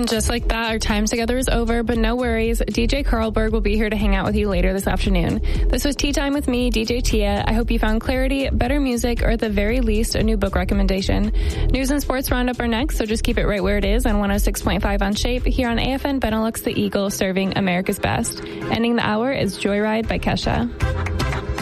And just like that, our time together is over, but no worries. DJ Carlberg will be here to hang out with you later this afternoon. This was Tea Time with me, DJ Tia. I hope you found clarity, better music, or at the very least, a new book recommendation. News and sports roundup are next, so just keep it right where it is on 106.5 on Shape here on AFN Benelux, the Eagle, serving America's best. Ending the hour is Joyride by Kesha.